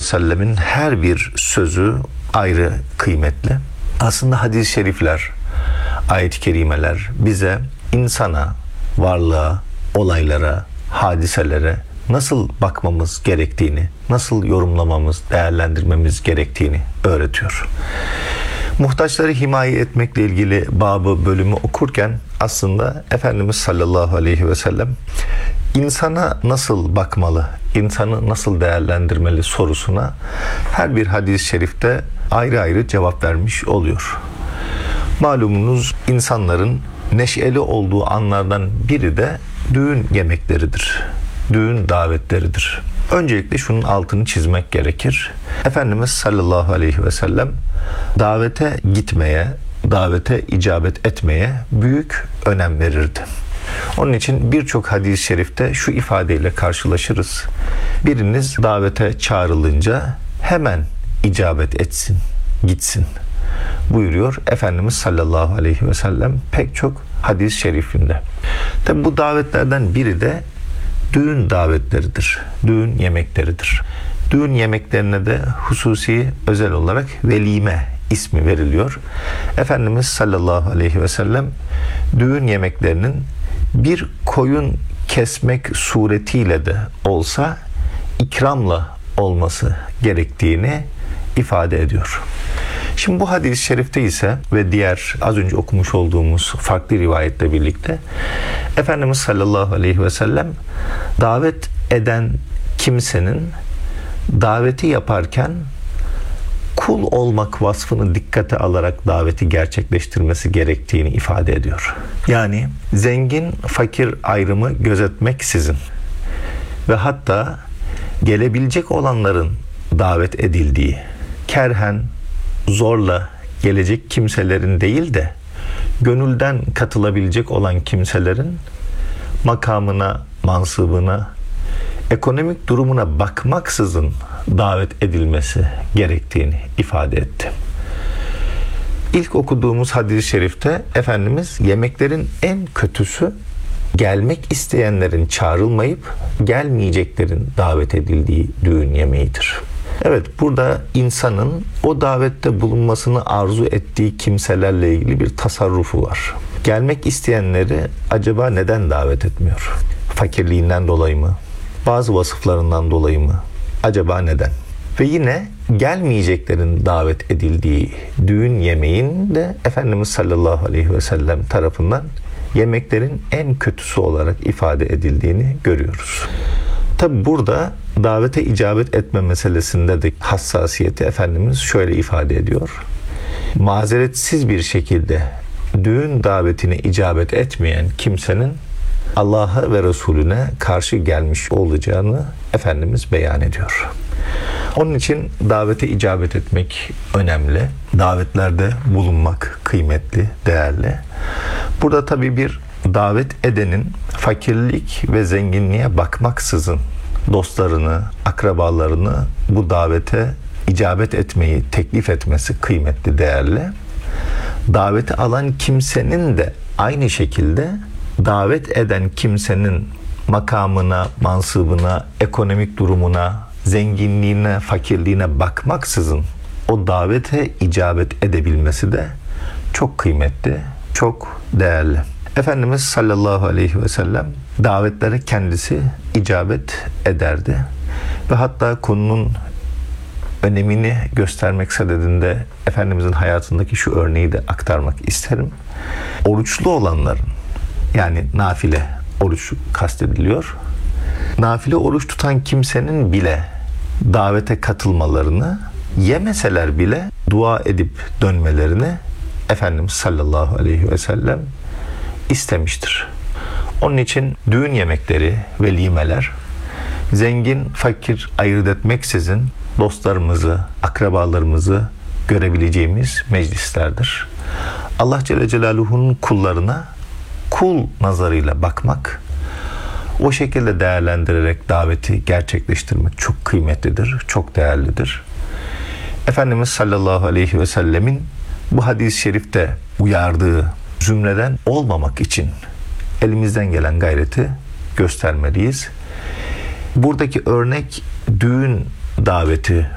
sellemin her bir sözü ayrı kıymetli. Aslında hadis-i şerifler, ayet-i kerimeler bize insana, varlığa, olaylara, hadiselere nasıl bakmamız gerektiğini, nasıl yorumlamamız, değerlendirmemiz gerektiğini öğretiyor. Muhtaçları himaye etmekle ilgili babı, bölümü okurken aslında Efendimiz sallallahu aleyhi ve sellem insana nasıl bakmalı, insanı nasıl değerlendirmeli sorusuna her bir hadis-i şerifte ayrı ayrı cevap vermiş oluyor. Malumunuz insanların neşeli olduğu anlardan biri de düğün yemekleridir. Düğün davetleridir. Öncelikle şunun altını çizmek gerekir. Efendimiz sallallahu aleyhi ve sellem davete gitmeye, davete icabet etmeye büyük önem verirdi. Onun için birçok hadis-i şerifte şu ifadeyle karşılaşırız. Biriniz davete çağrılınca hemen icabet etsin, gitsin buyuruyor Efendimiz sallallahu aleyhi ve sellem pek çok hadis-i şerifinde. Tabi bu davetlerden biri de düğün davetleridir, düğün yemekleridir. Düğün yemeklerine de hususi özel olarak velime ismi veriliyor. Efendimiz sallallahu aleyhi ve sellem düğün yemeklerinin bir koyun kesmek suretiyle de olsa ikramla olması gerektiğini ifade ediyor. Şimdi bu hadis-i şerifte ise ve diğer az önce okumuş olduğumuz farklı rivayetle birlikte Efendimiz sallallahu aleyhi ve sellem davet eden kimsenin daveti yaparken kul olmak vasfını dikkate alarak daveti gerçekleştirmesi gerektiğini ifade ediyor. Yani zengin fakir ayrımı gözetmeksizin ve hatta gelebilecek olanların davet edildiği, kerhen zorla gelecek kimselerin değil de gönülden katılabilecek olan kimselerin makamına, mansıbına, ekonomik durumuna bakmaksızın davet edilmesi gerektiğini ifade etti. İlk okuduğumuz hadis-i şerifte Efendimiz yemeklerin en kötüsü gelmek isteyenlerin çağrılmayıp gelmeyeceklerin davet edildiği düğün yemeğidir. Evet, burada insanın o davette bulunmasını arzu ettiği kimselerle ilgili bir tasarrufu var. Gelmek isteyenleri acaba neden davet etmiyor? Fakirliğinden dolayı mı? Bazı vasıflarından dolayı mı? Acaba neden? Ve yine gelmeyeceklerin davet edildiği düğün yemeğin de Efendimiz sallallahu aleyhi ve sellem tarafından yemeklerin en kötüsü olarak ifade edildiğini görüyoruz. Tabi burada davete icabet etme meselesinde de hassasiyeti Efendimiz şöyle ifade ediyor. Mazeretsiz bir şekilde düğün davetine icabet etmeyen kimsenin Allah'a ve Resulüne karşı gelmiş olacağını Efendimiz beyan ediyor. Onun için davete icabet etmek önemli. Davetlerde bulunmak kıymetli, değerli. Burada tabii bir davet edenin fakirlik ve zenginliğe bakmaksızın dostlarını, akrabalarını bu davete icabet etmeyi teklif etmesi kıymetli, değerli. Daveti alan kimsenin de aynı şekilde davet eden kimsenin makamına, mansıbına, ekonomik durumuna, zenginliğine, fakirliğine bakmaksızın o davete icabet edebilmesi de çok kıymetli, çok değerli. Efendimiz sallallahu aleyhi ve sellem davetlere kendisi icabet ederdi. Ve hatta konunun önemini göstermek sadedinde Efendimizin hayatındaki şu örneği de aktarmak isterim. Oruçlu olanların, yani nafile oruç kastediliyor. Nafile oruç tutan kimsenin bile davete katılmalarını, yemeseler bile dua edip dönmelerini Efendimiz sallallahu aleyhi ve sellem istemiştir. Onun için düğün yemekleri, velimeler zengin, fakir ayırt etmeksizin dostlarımızı, akrabalarımızı görebileceğimiz meclislerdir. Allah Celle Celaluhu'nun kullarına kul nazarıyla bakmak, o şekilde değerlendirerek daveti gerçekleştirmek çok kıymetlidir, çok değerlidir. Efendimiz sallallahu aleyhi ve sellemin bu hadis-i şerifte uyardığı zümreden olmamak için elimizden gelen gayreti göstermeliyiz. Buradaki örnek düğün daveti